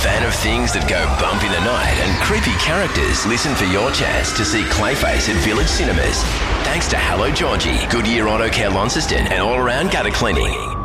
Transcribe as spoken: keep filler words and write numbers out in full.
fan of things that go bump in the night and creepy characters? Listen for your chance to see Clayface at Village Cinemas. Thanks to Hello Georgie, Goodyear Auto Care Launceston and All Around Gutter Cleaning.